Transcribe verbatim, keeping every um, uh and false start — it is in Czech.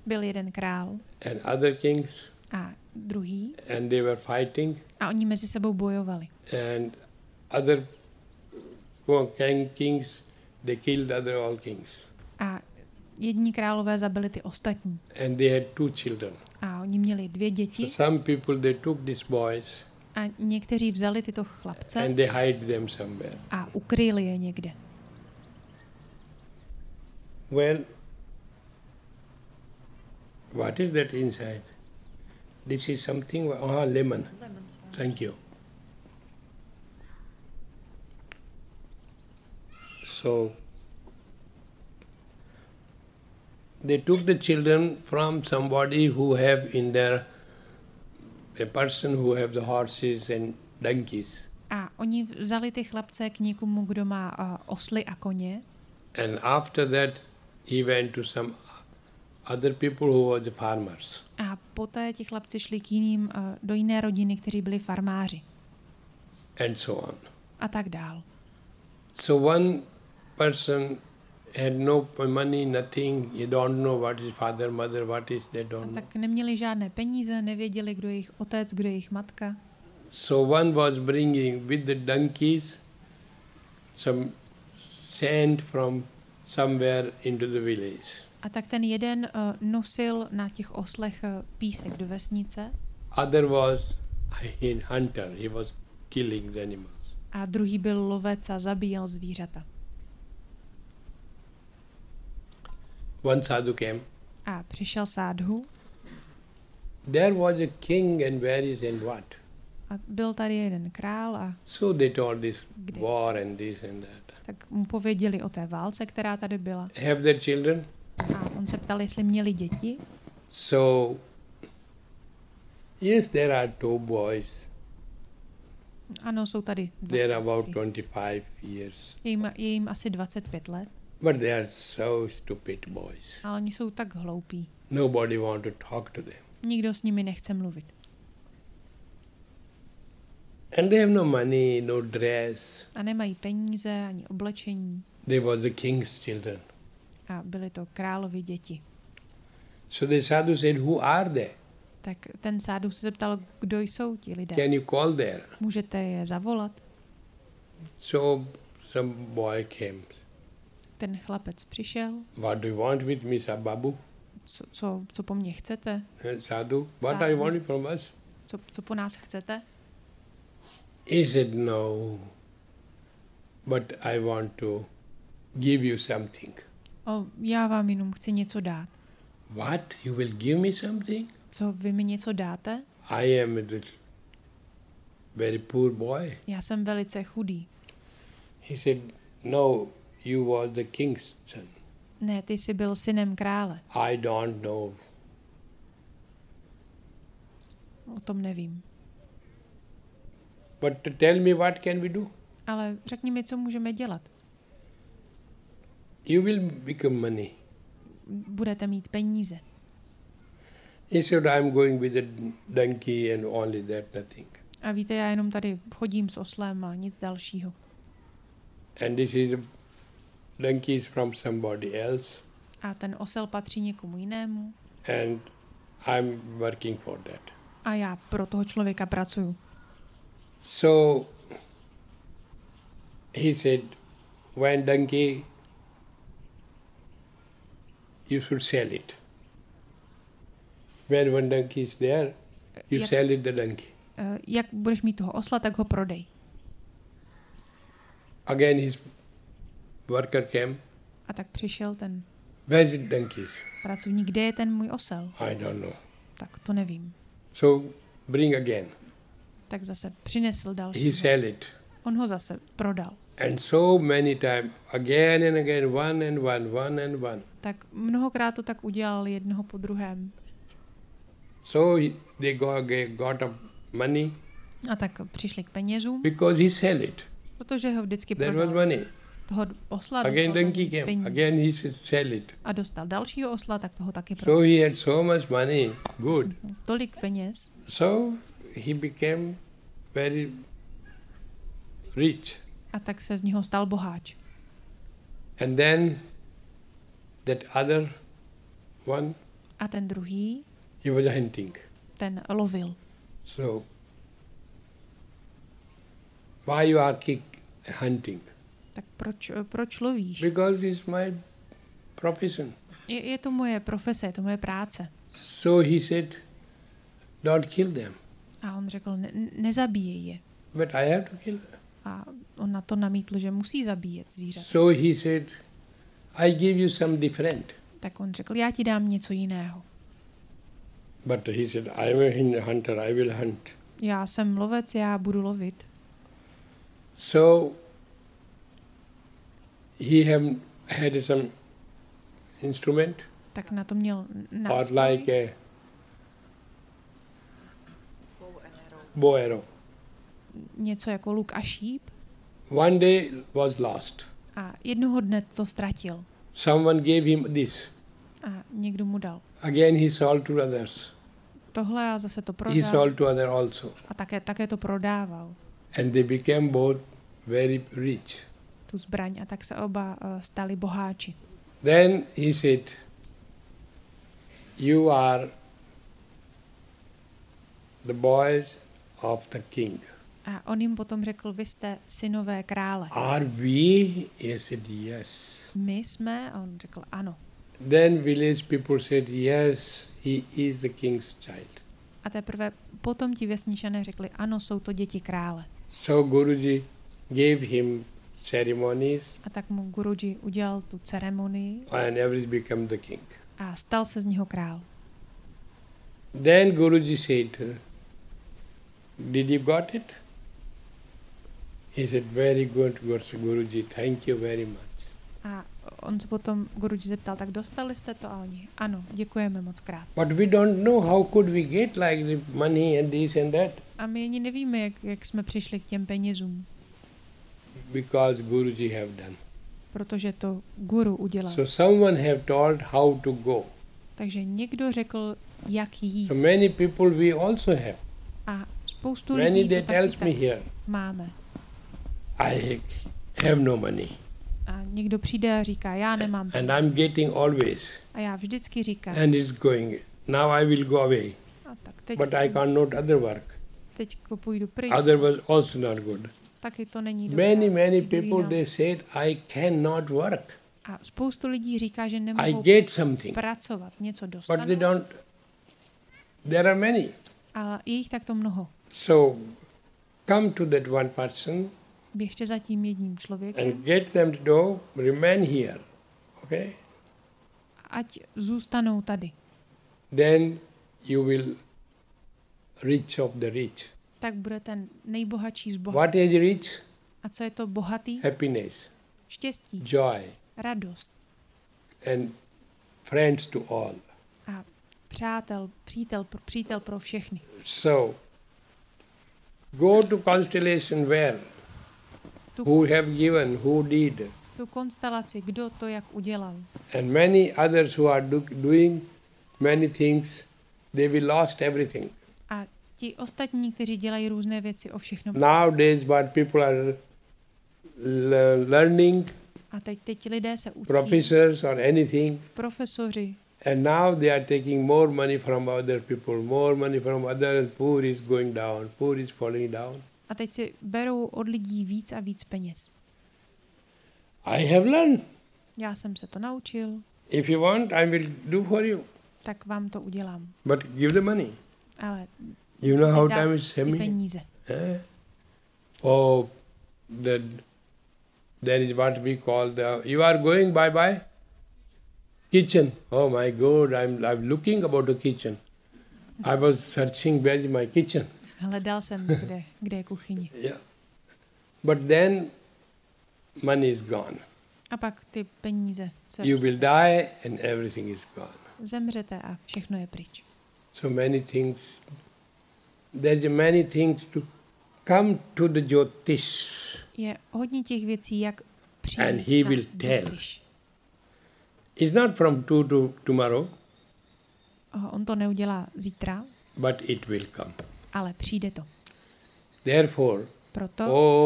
byl jeden král and other kings, a druhý and they were fighting, a oni mezi sebou bojovali. and other king- kings, they killed other all kings. A jedni králové zabili ty ostatní. And they had two children. A oni měli dvě děti So some people, they took these boys a někteří vzali tyto chlapce and they hide them somewhere. a ukryli je někde. Well, what is that inside? This is something, ah, lemon. Lemon, sorry. Thank you. So, they took the children from somebody who have in their, a person who have the horses and donkeys. A oni vzali ty chlapce k někomu, kdo má uh, osly a koně. And after that, he went to some other people who were the farmers. A poté ti chlapci šli k jiným, uh, do jiné rodiny, kteří byli farmáři. And so on. A tak dál. So one person had no money, nothing, you don't know what is father, mother, what is, they A don't know. tak neměli žádné peníze, nevěděli, kdo je jejich otec, kdo je jejich matka. So one was bringing with the donkeys some sand from somewhere into the village. A tak ten jeden uh, nosil na těch oslech uh, písek do vesnice Other was a hunter, he was killing the animals. a druhý byl lovec a zabíjel zvířata. One sadhu came. A přišel sádhu There was a king and where is and what. a byl tady jeden král a So they told this Kde? war and this and that. tak mu pověděli o té válce, která tady byla. Have their children? A on se ptal, jestli měli děti. So, yes, there are two boys. Ano, jsou tady dva They are about chlapci. twenty-five years. Je jim, je jim asi dvacet pět let, But they are so stupid boys. ale oni jsou tak hloupí. Nobody want to talk to them. Nikdo s nimi nechce mluvit. And they have no money, no dress. A nemají peníze ani oblečení. They was the king's children. A byly to královy děti. So the sadhu said, who are they? Tak ten sádu se zeptal, kdo jsou ti lidé. Can you call there? Můžete je zavolat? So some boy came. Ten chlapec přišel. What do you want with me, Babu? Co, co, co po mně chcete? Eh, Sadhu, what Sadhu. are you wanting from us? Co, co po nás chcete? He said, no, but I want to give you something. O, já vám jenom chci něco dát. What? You will give me something? Co, vy mi něco dáte? I am a very poor boy. Já jsem velice chudý. He said, no, you was the king's son. Ne, ty jsi byl synem krále. I don't know. O tom nevím. But to tell me what can we do? Ale řekni mi, co můžeme dělat. You will become money. Budete mít peníze. He said, I'm going with a donkey and only that, nothing. A víte, já jenom tady chodím s oslem a nic dalšího. And this is a donkey is from somebody else. A ten osel patří někomu jinému. And I'm working for that. A já pro toho člověka pracuju. So he said, when donkey, you should sell it. When one donkey is there, you Jak- sell it the donkey. Uh, jak budeš mít toho osla, tak ho prodej. Again his worker came, A tak přišel ten where's the donkeys? pracovník, kde je ten můj osel? I don't know. Tak to nevím. So bring again. Tak zase přinesl He další. sell it. On ho zase prodal. And so many times, again and again, one and one, one and one. Tak mnohokrát to tak udělal jednoho po druhém. So he, they got, got up money A tak přišli k penězům, because he sell it. protože ho vždycky There was prodal. money. Toho osla Again dostal donkey ten came. peníze. Again he should sell it. A dostal dalšího osla, tak toho taky prodal. So he had so much money. Good. Tolik peněz. So he became very rich. A tak se z něho stal boháč. And then that other one, A ten druhý, he was hunting. ten lovil. So, why you are kick hunting? Tak proč, proč lovíš? Because it's my profession. Je, je to moje profese, je to moje práce. So he said, don't kill them. A on řekl, ne, nezabíjej je. But I have to kill them. A on na to namítl, že musí zabíjet zvířata. So he said, I give you some different. Tak on řekl, já ti dám něco jiného. But he said, I am a hunter, I will hunt. Já jsem lovec, já budu lovit. So he have had some instrument Tak na to měl or nástroj, like a bow arrow. něco jako luk a šíp. One day was lost. A jednoho dne to ztratil. Someone gave him this. A někdo mu dal Again he sold to others. tohle a zase to He prodal. sold to others also. A také, také to prodával, And they became both very rich. tu zbraň. A tak se oba uh, stali boháči. Then he said, you are the boys of the king. A on jim potom řekl, vy jste synové krále. Are we? He said, yes. My jsme? A on řekl, ano. Then village people said, yes, he is the king's child. A teprve potom ti vesničané řekli, ano, jsou to děti krále. So Guruji gave him ceremonies A tak mu Guruji udělal tu ceremonii and every become the king. a stal se z něho král. Then Guruji said, did you got it? He said, very good, Guruji, thank you very much. A on se potom Guruji zeptal, tak dostali jste to? A oni, ano, děkujeme moc krát. But we don't know how could we get like the money and this and that. A my ani nevíme, jak, jak jsme přišli k těm penězům, Because Guruji have done. protože to guru udělal. So someone have told how to go. Takže někdo řekl, jak jít. So many people we also have. A spoustu Many lidí they to tells taky me tak here, máme. I have no money. A někdo přijde a říká, já nemám And peníze. I'm getting always. A já vždycky říkám, And it's going. Now I will go away. a tak teď, But I cannot other work. teď půjdu pryč, Other was also not good. taky to není dobré. Many, many Jdu people jinam. they said I cannot work. A spoustu lidí říká, že I nemohou get something. pracovat, něco But they dostanou, don't. There are many. ale je jich takto mnoho. So come to that one person Běžte za tím jedním člověkem, and get them to do, remain here. Okay? ať zůstanou tady. Then you will rich of the rich. Tak bude ten nejbohatší z boha. What is rich? A co je to bohatý? Happiness, Štěstí, joy, radost and friends to all. a přátel, přítel, přítel pro všechny. So, go to constellation where, Tu, who have given, who did, tu konstelaci, kdo to jak udělal. and many others who are do, doing many things, they will lost everything. A ti ostatní, kteří dělají různé věci, o všechno. Nowadays, what people are le- learning, A teď, teď lidé se učí, professors or anything, profesoři, and now they are taking more money from other people, more money from others. Poor is going down, poor is falling down. a teď si berou od lidí víc a víc peněz. I have learned. Já jsem se to naučil, If you want, I will do for you. tak vám to udělám. But give the money. Ale You know how dát time is ty coming? peníze. Eh? Oh, the, there is what we call the, you are going bye-bye? Kitchen. Oh my God, I'm, I'm looking about the kitchen. I was searching where is my kitchen. Hledal jsem, kde, kde je kuchyně. Yeah. But then money is gone. A pak ty peníze se You will die and everything is gone. zemřete a všechno je pryč. So many things, there's many things to come to the Jyotish. Je hodně těch věcí, jak přijít And he na will tell. Jyotish. It's not from two to tomorrow, A on to neudělá zítra, but it will come. ale přijde to. Therefore, Proto oh,